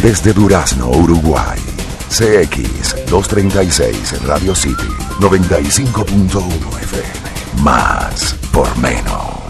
Desde Durazno, Uruguay. CX236 Radio City 95.1 FM. Más por menos.